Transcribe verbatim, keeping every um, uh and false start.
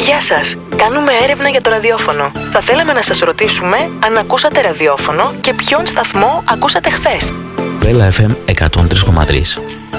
Γεια σας! Κάνουμε έρευνα για το ραδιόφωνο. Θα θέλαμε να σας ρωτήσουμε αν ακούσατε ραδιόφωνο και ποιον σταθμό ακούσατε χθες. Βέλα εφ εμ εκατόν τρία κόμμα τρία.